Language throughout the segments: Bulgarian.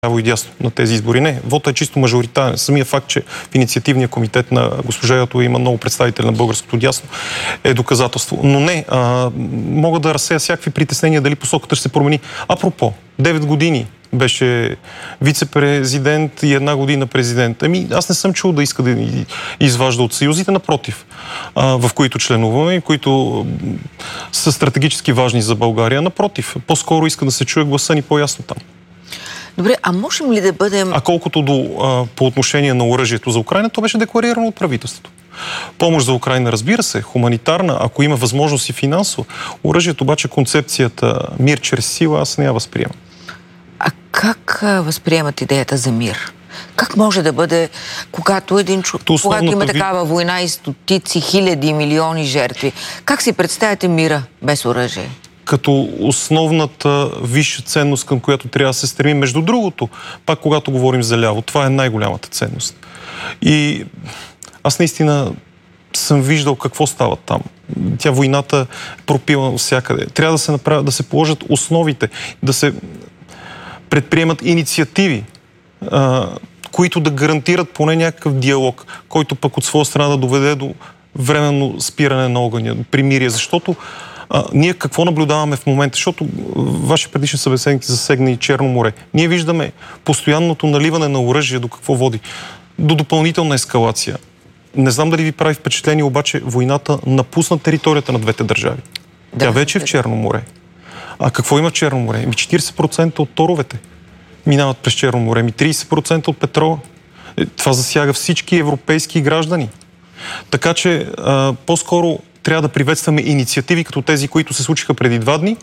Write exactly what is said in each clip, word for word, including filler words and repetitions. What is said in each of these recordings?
ляво и дясно на тези избори. Не, вота е чисто мажоритарен. Самия факт, че в инициативния комитет на госпожа Йотова има много представители на българското дясно, е доказателство. Но не, а, мога да разсея всякакви притеснения дали посоката ще се промени. Апропо, девет години беше вице-президент и една година президент. Ами, аз не съм чул да иска да ни изважда от съюзите, напротив, а, в които членуваме и които са стратегически важни за България. Напротив, по-скоро иска да се чуе гласа ни по-ясно там. Добре, а можем ли да бъдем... А колкото до а, по отношение на оръжието за Украйна, то беше декларирано от правителството. Помощ за Украйна, разбира се, хуманитарна, ако има възможност и финансово. Оръжието обаче, концепцията мир чрез сила, аз не я възприемам. А как а, възприемат идеята за мир? Как може да бъде, когато един човек, когато има такава война и стотици, хиляди, милиони жертви, как си представяте мира без оръжие? Като основната висша ценност, към която трябва да се стремим. Между другото, пак когато говорим за ляво, това е най-голямата ценност. И аз наистина съм виждал какво става там. Тя войната е пропила всякъде. Трябва да се направят, да се положат основите, да се предприемат инициативи, а, които да гарантират поне някакъв диалог, който пък от своя страна да доведе до временно спиране на огъня, примирие. Защото А, ние какво наблюдаваме в момента? Защото ваши предишни събеседници засегна и Черно море. Ние виждаме постоянното наливане на оръжие до какво води? До допълнителна ескалация. Не знам дали ви прави впечатление, обаче войната напусна територията на двете държави. Да, Тя вече е в Черно море. А какво има в Черно море? Ми четирийсет процента от торовете минават през Черно море. Ми трийсет процента от петрола. Това засяга всички европейски граждани. Така че а, по-скоро трябва да приветстваме инициативи като тези, които се случиха преди два дни,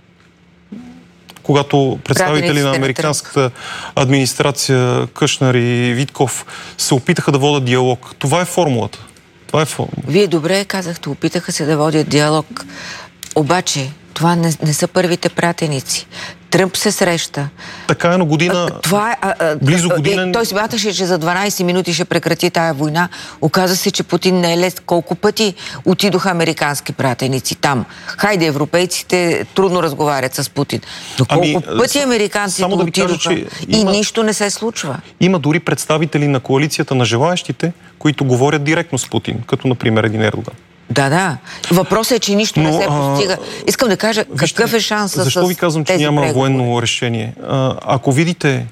когато представители на американската администрация Кушнер и Витков се опитаха да водят диалог. Това е формулата. Това е формула. Вие добре казахте, опитаха се да водят диалог. Обаче, това не, не са първите пратеници. Тръмп се среща. Така е, но година... А, това е, а, а, близо година... Е, той смяташе, че за дванайсет минути ще прекрати тая война. Оказа се, че Путин не е лес. Колко пъти отидоха американски пратеници там? Хайде, европейците трудно разговарят с Путин. Но колко ами, с... пъти американците да отидоха кажа, и има... нищо не се случва? Има дори представители на коалицията на желаящите, които говорят директно с Путин, като например един Ердоган. Да, да. Въпросът е, че нищо Но, не се постига. Искам да кажа, вижте, какъв е шансът. Защо ви казвам, че няма преговори? Военно решение? А, ако видите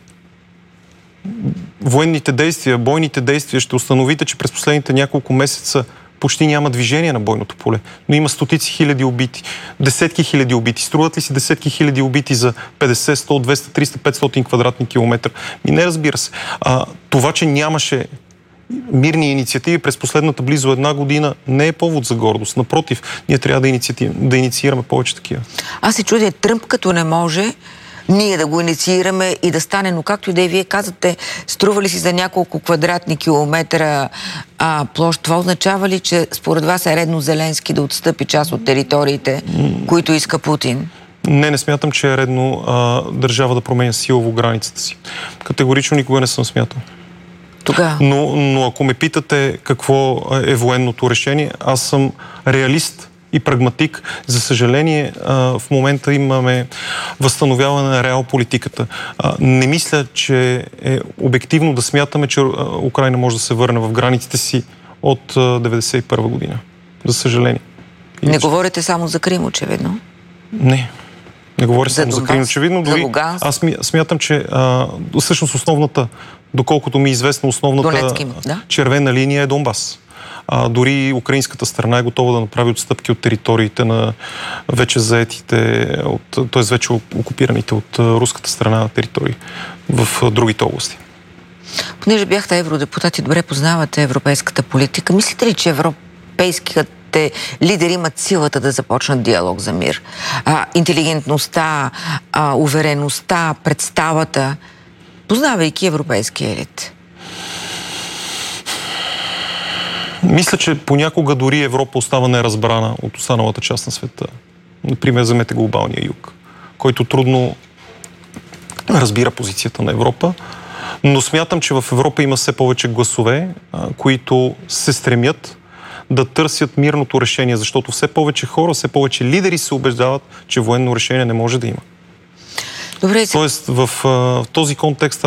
военните действия, бойните действия, ще установите, че през последните няколко месеца почти няма движение на бойното поле. Но има стотици хиляди убити, десетки хиляди убити. Струват ли си десетки хиляди убити за петдесет, сто, двеста, триста, петстотин квадратни километра? Ми не, разбира се. А, това, че нямаше мирни инициативи през последната близо една година, не е повод за гордост. Напротив, ние трябва да, инициатив... да инициираме повече такива. Аз се чудя, Тръмп като не може ние да го инициираме и да стане, но както и да и вие казвате, струва ли си за няколко квадратни километра а, площ, това означава ли, че според вас е редно Зеленски да отстъпи част от териториите, mm. които иска Путин? Не, не смятам, че е редно а, държава да променя силово границата си. Категорично никога не съм смятал. Тога. Но, но ако ме питате какво е военното решение, аз съм реалист и прагматик. За съжаление, в момента имаме възстановяване на реал-политиката. Не мисля, че е обективно да смятаме, че Украйна може да се върне в границите си от деветдесет и първа година. За съжаление. Не Иначе... говорите само за Крим, очевидно? Не. Не говоря за само за Крим, очевидно. Дори аз смятам, че а, всъщност основната, доколкото ми е известна, основната Донецки, да? червена линия е Донбас. А, дори украинската страна е готова да направи отстъпки от териториите на вече заетите, т.е. вече окупираните от руската страна територии в другите области. Понеже бяхте евродепутати, добре познавате европейската политика. Мислите ли, че европейският лидери имат силата да започнат диалог за мир? А, интелигентността, а, увереността, представата, познавайки европейския елит? Мисля, че понякога дори Европа остава неразбрана от останалата част на света. Например, вземете глобалния юг, който трудно разбира позицията на Европа. Но смятам, че в Европа има все повече гласове, които се стремят да търсят мирното решение, защото все повече хора, все повече лидери се убеждават, че военно решение не може да има. Добре, Тоест, в, в този контекст